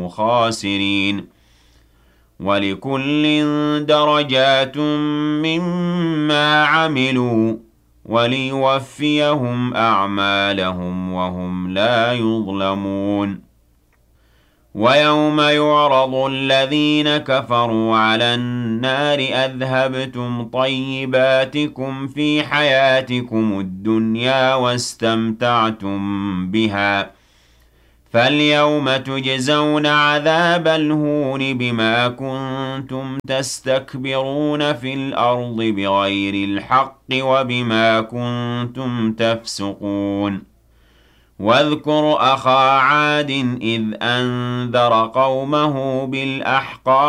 خاسرين ولكل درجات مما عملوا وليوفيهم أعمالهم وهم لا يظلمون ويوم يعرض الذين كفروا على النار أذهبتم طيباتكم في حياتكم الدنيا واستمتعتم بها فاليوم تجزون عذاب الهون بما كنتم تستكبرون في الأرض بغير الحق وبما كنتم تفسقون واذكر أخا عاد إذ أنذر قومه بالأحقاف